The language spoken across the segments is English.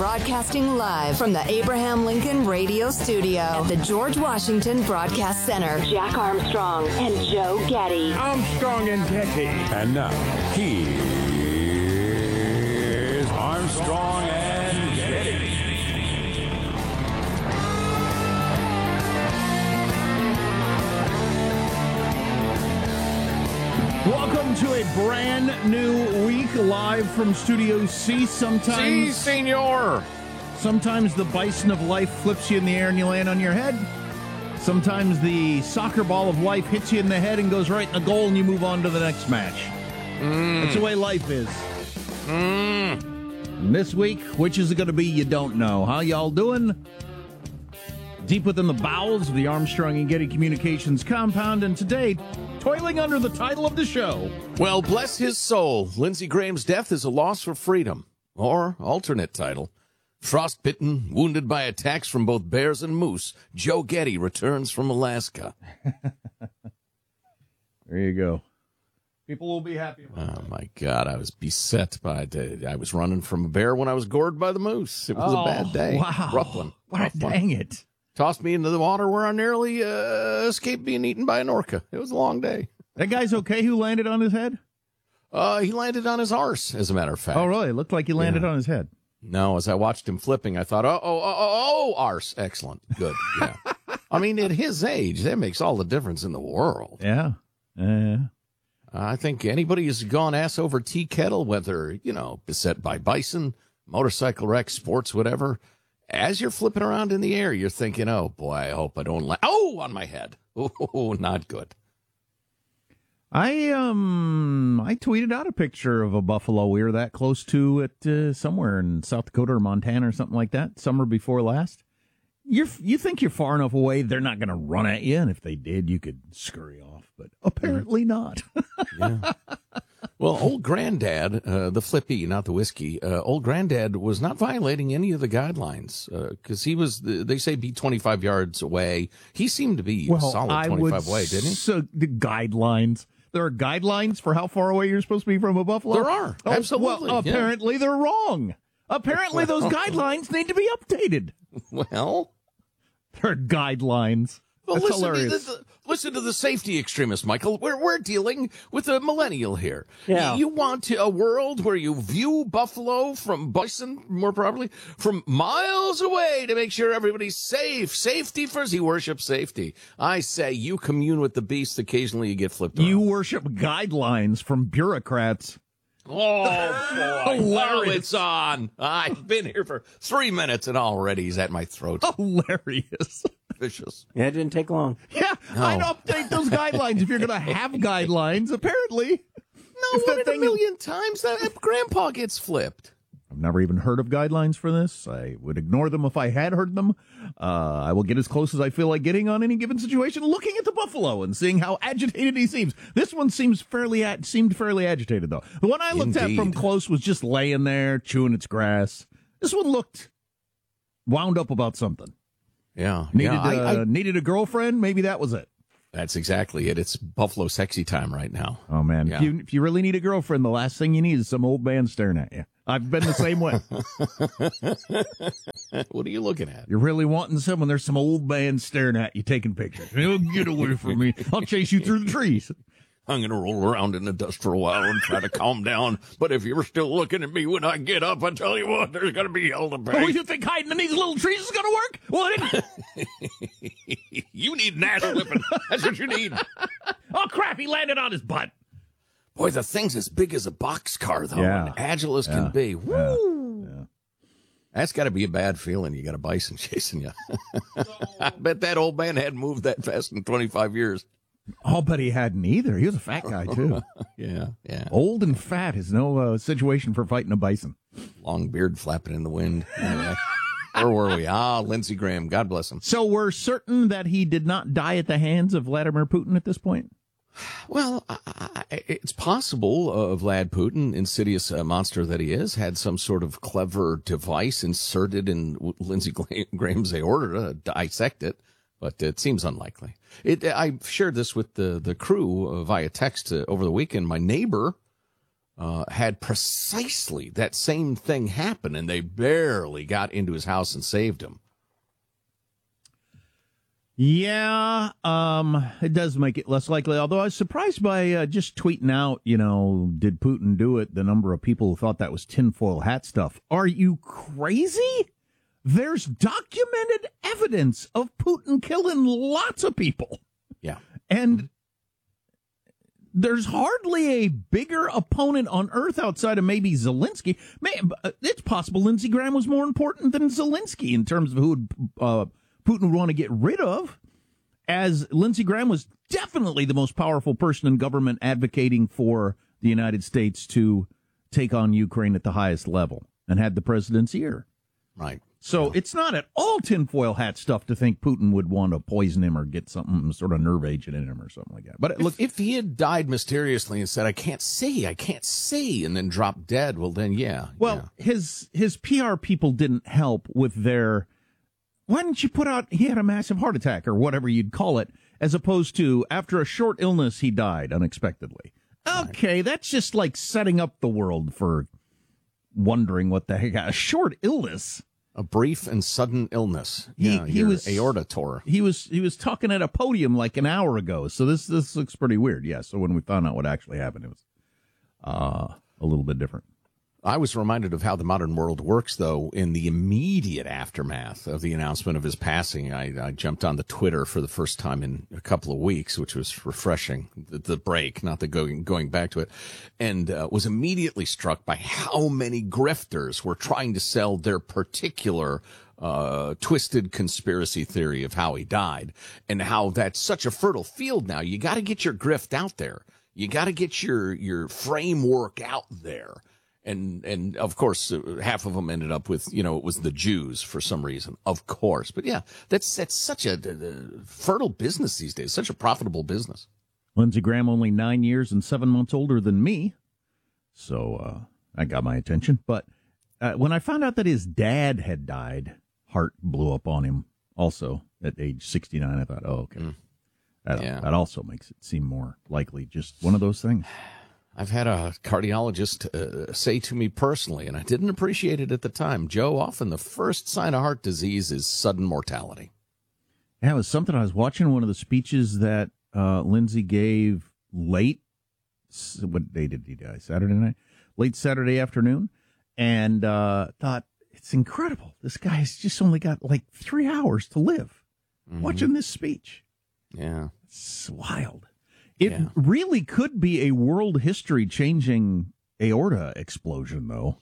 broadcasting live from the Abraham Lincoln Radio Studio at the George Washington Broadcast Center. Jack Armstrong and Joe Getty. Armstrong and Getty. And now, here's Armstrong and Getty. Welcome to a brand new week live from Studio C. Si, senor. Sometimes the bison of life flips you in the air and you land on your head. Sometimes the soccer ball of life hits you in the head and goes right in the goal and you move on to the next match. That's the way life is. And this week, which is it going to be, you don't know. How y'all doing? Deep within the bowels of the Armstrong and Getty Communications compound, and today, toiling under the title of the show. Well, bless his soul, Lindsey Graham's death is a loss for freedom. Or, alternate title, frostbitten, wounded by attacks from both bears and moose, Joe Getty returns from Alaska. There you go. People will be happy about that. Oh, my God, I was beset by I was running from a bear when I was gored by the moose. It was a bad day. Wow. Rough one. Dang it. Tossed me into the water where I nearly escaped being eaten by an orca. It was a long day. That guy's okay who landed on his head? He landed on his arse, as a matter of fact. Oh, really? It looked like he landed on his head. No, as I watched him flipping, I thought, arse. Excellent. Good. Yeah. I mean, at his age, that makes all the difference in the world. Yeah. I think anybody who's gone ass over tea kettle, whether, beset by bison, motorcycle wreck, sports, whatever, as you're flipping around in the air, you're thinking, oh, boy, I hope I don't on my head. Oh, not good. I tweeted out a picture of a buffalo we were that close to at somewhere in South Dakota or Montana or something like that, summer before last. You think you're far enough away, they're not going to run at you, and if they did, you could scurry off, but apparently not. Yeah. Well, old granddad, the flippy, not the whiskey, old granddad was not violating any of the guidelines because he was, they say, be 25 yards away. He seemed to be solid 25 away, didn't he? So the guidelines. There are guidelines for how far away you're supposed to be from a buffalo? There are. Absolutely. Well, apparently they're wrong. Apparently those guidelines need to be updated. Well, they're guidelines. Well, That's hilarious. Listen to the safety extremist, Michael. We're dealing with a millennial here. Yeah. You want a world where you view buffalo from bison, more properly, from miles away to make sure everybody's safe. Safety first. You worship safety. I say you commune with the beast. Occasionally you get flipped around. You worship guidelines from bureaucrats. Oh, boy. Hilarious. Oh, it's on. I've been here for 3 minutes and already he's at my throat. Hilarious. Vicious. Yeah, it didn't take long. Yeah, No. I'd update those guidelines if you're going to have guidelines, apparently. No, If what that a thing- million times that grandpa gets flipped. I've never even heard of guidelines for this. I would ignore them if I had heard them. I will get as close as I feel like getting on any given situation, looking at the buffalo and seeing how agitated he seems. This one seemed fairly agitated, though. The one I looked at from Indeed. close was just laying there, chewing its grass. This one looked wound up about something. Yeah. Needed a girlfriend? Maybe that was it. That's exactly it. It's buffalo sexy time right now. Oh, man. Yeah. If you really need a girlfriend, the last thing you need is some old man staring at you. I've been the same way. What are you looking at? You're really wanting someone, there's some old man staring at you taking pictures. Oh, get away from me. I'll chase you through the trees. I'm going to roll around in the dust for a while and try to calm down. But if you're still looking at me when I get up, I tell you what, there's going to be hell to Oh, pay. you think hiding in these little trees is going to work? Well, You need an ass whipping. That's what you need. oh, crap, he landed on his butt. Boy, the thing's as big as a boxcar, though, Yeah. and agile as can be. Woo! Yeah. That's got to be a bad feeling. You got a bison chasing you. I bet that old man hadn't moved that fast in 25 years. I'll bet he hadn't either. He was a fat guy, too. Yeah. Old and fat is no situation for fighting a bison. Long beard flapping in the wind. Anyway, where were we? Lindsey Graham. God bless him. So we're certain that he did not die at the hands of Vladimir Putin at this point? Well, it's possible Vlad Putin, insidious monster that he is, had some sort of clever device inserted in Lindsey Graham's aorta to dissect it, but it seems unlikely. I shared this with the crew via text over the weekend. My neighbor had precisely that same thing happen, and they barely got into his house and saved him. Yeah, it does make it less likely, although I was surprised by just tweeting out, did Putin do it? The number of people who thought that was tinfoil hat stuff. Are you crazy? There's documented evidence of Putin killing lots of people. Yeah. And there's hardly a bigger opponent on earth outside of maybe Zelensky. It's possible Lindsey Graham was more important than Zelensky in terms of who Putin would want to get rid of, as Lindsey Graham was definitely the most powerful person in government advocating for the United States to take on Ukraine at the highest level and had the president's ear. Right. So it's not at all tinfoil hat stuff to think Putin would want to poison him or get some sort of nerve agent in him or something like that. But look, if he had died mysteriously and said, I can't see, and then dropped dead, well, then, yeah. Well, yeah. his PR people didn't help with their, why didn't you put out he had a massive heart attack or whatever you'd call it, as opposed to after a short illness, he died unexpectedly. Okay, right. That's just like setting up the world for wondering what the heck, a short illness. A brief and sudden illness. He was aorta tore. He was talking at a podium like an hour ago. So this looks pretty weird. Yeah. So when we found out what actually happened, it was a little bit different. I was reminded of how the modern world works, though, in the immediate aftermath of the announcement of his passing. I jumped on the Twitter for the first time in a couple of weeks, which was refreshing. The break, not the going back to it, and was immediately struck by how many grifters were trying to sell their particular twisted conspiracy theory of how he died, and how that's such a fertile field now. You got to get your grift out there. You got to get your framework out there. And of course, half of them ended up with, it was the Jews for some reason, of course. But yeah, that's such a fertile business these days, such a profitable business. Lindsey Graham only 9 years and 7 months older than me. So that got my attention. But when I found out that his dad had died, heart blew up on him also at age 69. I thought, oh, okay. That also makes it seem more likely. Just one of those things. I've had a cardiologist say to me personally, and I didn't appreciate it at the time, Joe, often the first sign of heart disease is sudden mortality. Yeah, it was something I was watching one of the speeches that Lindsey gave late. What day did he die? Saturday night? Late Saturday afternoon. And thought, it's incredible. This guy's just only got like 3 hours to live watching this speech. Yeah. It's wild. It really could be a world history-changing aorta explosion, though.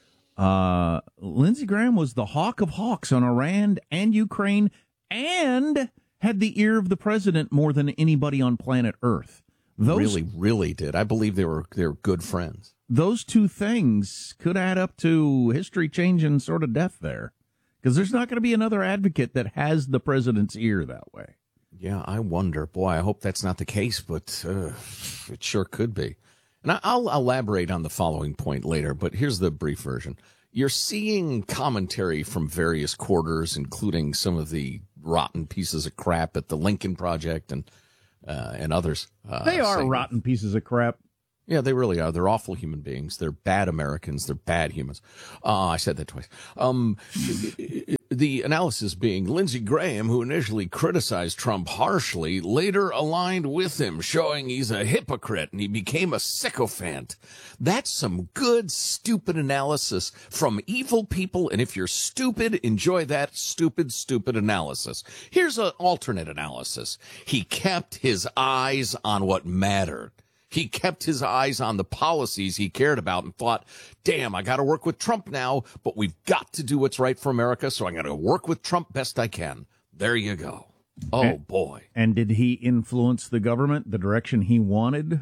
Lindsey Graham was the hawk of hawks on Iran and Ukraine and had the ear of the president more than anybody on planet Earth. Those really did. I believe they were good friends. Those two things could add up to history-changing sort of death there, because there's not going to be another advocate that has the president's ear that way. Yeah, I wonder. Boy, I hope that's not the case, but it sure could be. And I'll elaborate on the following point later, but here's the brief version. You're seeing commentary from various quarters, including some of the rotten pieces of crap at the Lincoln Project and others. They are rotten pieces of crap. Yeah, they really are. They're awful human beings. They're bad Americans. They're bad humans. I said that twice. The analysis being Lindsey Graham, who initially criticized Trump harshly, later aligned with him, showing he's a hypocrite and he became a sycophant. That's some good, stupid analysis from evil people. And if you're stupid, enjoy that stupid analysis. Here's an alternate analysis. He kept his eyes on what mattered. He kept his eyes on the policies he cared about and thought, damn, I got to work with Trump now, but we've got to do what's right for America, so I'm going to work with Trump best I can. There you go. Oh, boy. And did he influence the government the direction he wanted?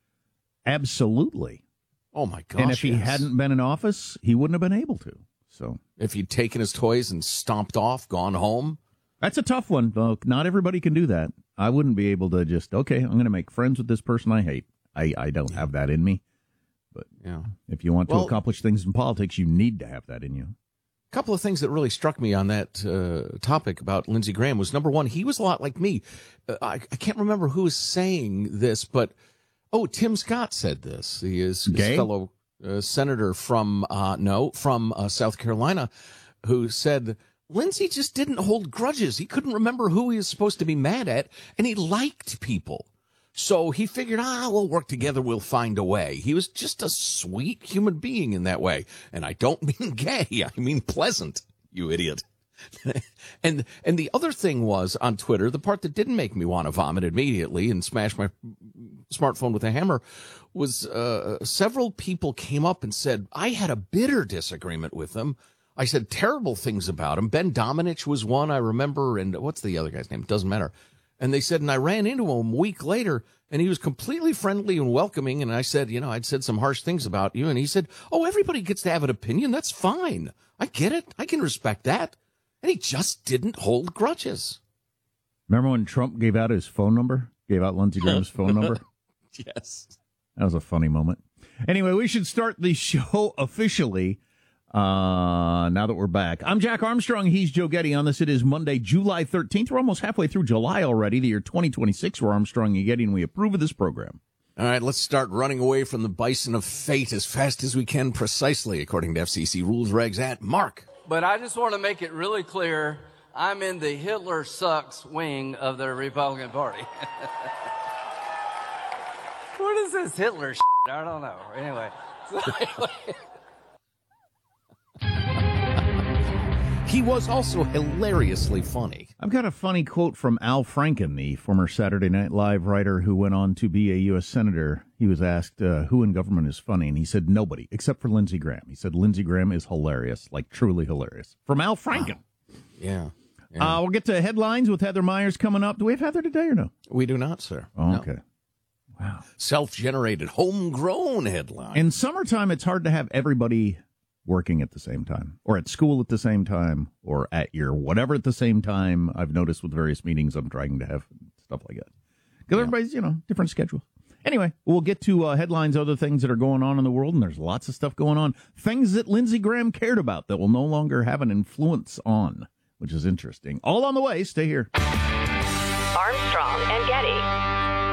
Absolutely. Oh, my gosh. And if he hadn't been in office, he wouldn't have been able to. So, if he'd taken his toys and stomped off, gone home. That's a tough one, though. Not everybody can do that. I wouldn't be able to just, okay, I'm going to make friends with this person I hate. I don't have that in me. But if you want to accomplish things in politics, you need to have that in you. A couple of things that really struck me on that topic about Lindsey Graham was, number one, he was a lot like me. I can't remember who was saying this, but Oh, Tim Scott said this. He is his Gay? fellow senator from South Carolina, who said Lindsey just didn't hold grudges. He couldn't remember who he was supposed to be mad at, and he liked people. So he figured, we'll work together. We'll find a way. He was just a sweet human being in that way. And I don't mean gay. I mean pleasant, you idiot. And the other thing was on Twitter, the part that didn't make me want to vomit immediately and smash my smartphone with a hammer was several people came up and said, I had a bitter disagreement with him. I said terrible things about him. Ben Domenech was one I remember. And what's the other guy's name? Doesn't matter. And they said, and I ran into him a week later, and he was completely friendly and welcoming. And I said, I'd said some harsh things about you. And he said, everybody gets to have an opinion. That's fine. I get it. I can respect that. And he just didn't hold grudges. Remember when Trump gave out his phone number? Gave out Lindsey Graham's phone number? Yes. That was a funny moment. Anyway, we should start the show officially now that we're back. I'm Jack Armstrong. He's Joe Getty. On this, it is Monday, July 13th. We're almost halfway through July already, the year 2026. We're Armstrong and Getty, and we approve of this program. All right, let's start running away from the bison of fate as fast as we can, precisely according to FCC rules regs at Mark. But I just want to make it really clear, I'm in the Hitler sucks wing of the Republican Party. What is this Hitler shit? I don't know. Anyway. He was also hilariously funny. I've got a funny quote from Al Franken, the former Saturday Night Live writer who went on to be a U.S. Senator. He was asked who in government is funny, and he said nobody, except for Lindsey Graham. He said Lindsey Graham is hilarious, like truly hilarious. From Al Franken. Wow. Yeah. We'll get to headlines with Heather Myers coming up. Do we have Heather today or no? We do not, sir. Oh, okay. No. Wow. Self-generated, homegrown headline. In summertime, it's hard to have everybody working at the same time, or at school at the same time, or at your whatever at the same time. I've noticed with various meetings I'm trying to have stuff like that. Because everybody's, different schedule. Anyway, we'll get to headlines, other things that are going on in the world, and there's lots of stuff going on. Things that Lindsey Graham cared about that will no longer have an influence on, which is interesting. All on the way. Stay here. Armstrong and Getty.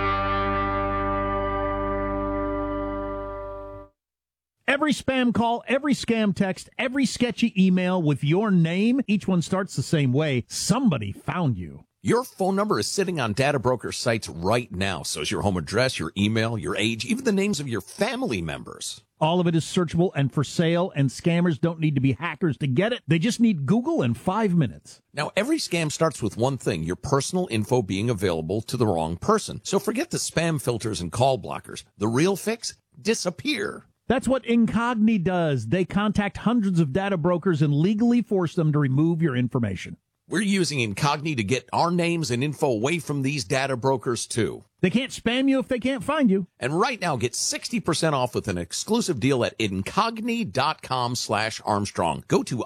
Every spam call, every scam text, every sketchy email with your name, each one starts the same way. Somebody found you. Your phone number is sitting on data broker sites right now. So is your home address, your email, your age, even the names of your family members. All of it is searchable and for sale, and scammers don't need to be hackers to get it. They just need Google in 5 minutes. Now, every scam starts with one thing, your personal info being available to the wrong person. So forget the spam filters and call blockers. The real fix? Disappear. That's what Incogni does. They contact hundreds of data brokers and legally force them to remove your information. We're using Incogni to get our names and info away from these data brokers, too. They can't spam you if they can't find you. And right now, get 60% off with an exclusive deal at Incogni.com/Armstrong. Go to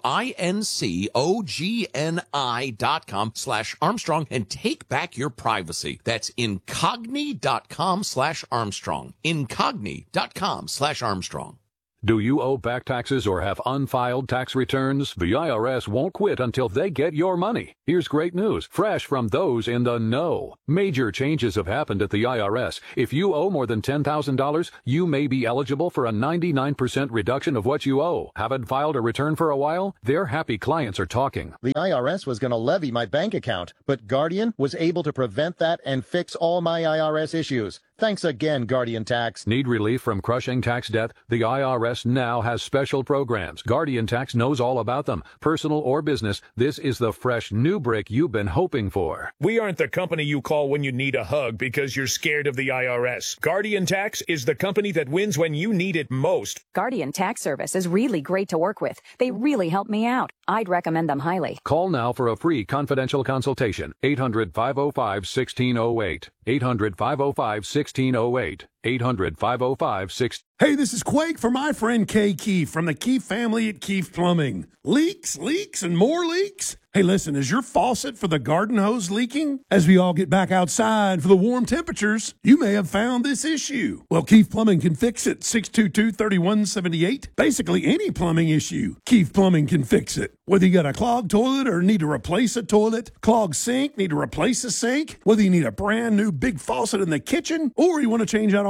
INCOGNI.com/Armstrong and take back your privacy. That's Incogni.com/Armstrong. Incogni.com/Armstrong. Do you owe back taxes or have unfiled tax returns? The IRS won't quit until they get your money. Here's great news, fresh from those in the know. Major changes have happened at the IRS. If you owe more than $10,000, you may be eligible for a 99% reduction of what you owe. Haven't filed a return for a while? Their happy clients are talking. The IRS was going to levy my bank account, but Guardian was able to prevent that and fix all my IRS issues. Thanks again, Guardian Tax. Need relief from crushing tax debt? The IRS now has special programs. Guardian Tax knows all about them. Personal or business, this is the fresh new brick you've been hoping for. We aren't the company you call when you need a hug because you're scared of the IRS. Guardian Tax is the company that wins when you need it most. Guardian Tax Service is really great to work with. They really help me out. I'd recommend them highly. Call now for a free confidential consultation. 800-505-1608. 800-505-1608. 800-505-1608. Hey, this is Quake for my friend Kay Keefe from the Keefe family at Keefe Plumbing. Leaks, and more leaks? Hey, listen, is your faucet for the garden hose leaking? As we all get back outside for the warm temperatures, you may have found this issue. Well, Keefe Plumbing can fix it. 622-3178. Basically, any plumbing issue, Keefe Plumbing can fix it. Whether you got a clogged toilet or need to replace a toilet, clogged sink, need to replace a sink, whether you need a brand new big faucet in the kitchen, or you want to change out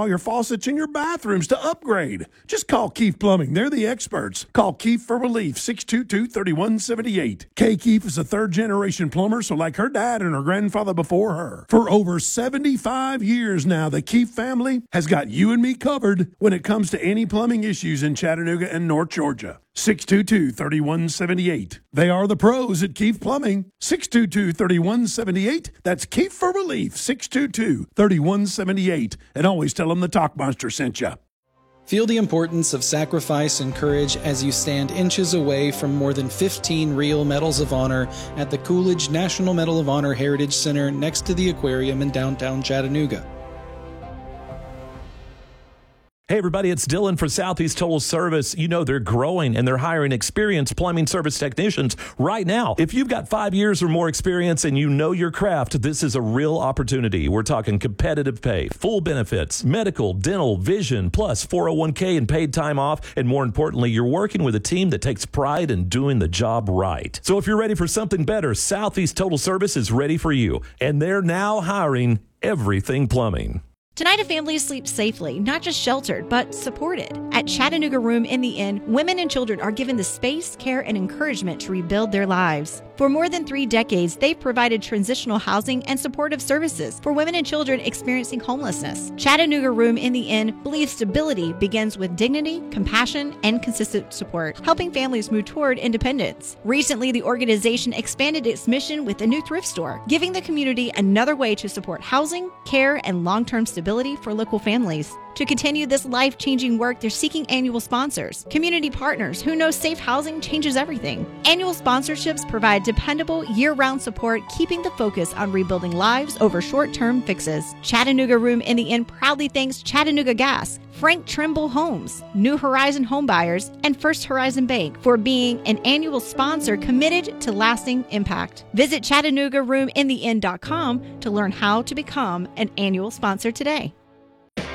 all your faucets in your bathrooms to upgrade. Just call Keefe Plumbing. They're the experts. Call Keefe for relief, 622-3178. Kay Keefe is a third-generation plumber, so like her dad and her grandfather before her. For over 75 years now, the Keefe family has got you and me covered when it comes to any plumbing issues in Chattanooga and North Georgia. 622-3178. They are the pros at Keefe Plumbing. 622-3178. That's Keefe for relief, 622-3178. And always tell them the Talk Monster sent you. Feel the importance of sacrifice and courage as you stand inches away from more than 15 real Medals of Honor at the Coolidge National Medal of Honor Heritage Center next to the aquarium in downtown Chattanooga. Hey everybody, it's Dylan for Southeast Total Service. You know they're growing and they're hiring experienced plumbing service technicians right now. If you've got 5 years or more experience and you know your craft, this is a real opportunity. We're talking competitive pay, full benefits, medical, dental, vision, plus 401k and paid time off. And more importantly, you're working with a team that takes pride in doing the job right. So if you're ready for something better, Southeast Total Service is ready for you. And they're now hiring everything plumbing. Tonight, a family sleeps safely, not just sheltered, but supported. At Chattanooga Room in the Inn, women and children are given the space, care, and encouragement to rebuild their lives. For more than 3 decades, they've provided transitional housing and supportive services for women and children experiencing homelessness. Chattanooga Room in the Inn believes stability begins with dignity, compassion, and consistent support, helping families move toward independence. Recently, the organization expanded its mission with a new thrift store, giving the community another way to support housing, care, and long-term stability for local families. To continue this life-changing work, they're seeking annual sponsors, community partners who know safe housing changes everything. Annual sponsorships provide dependable, year-round support, keeping the focus on rebuilding lives over short-term fixes. Chattanooga Room in the Inn proudly thanks Chattanooga Gas, Frank Trimble Homes, New Horizon Homebuyers, and First Horizon Bank for being an annual sponsor committed to lasting impact. Visit ChattanoogaRoomIntheInn.com to learn how to become an annual sponsor today.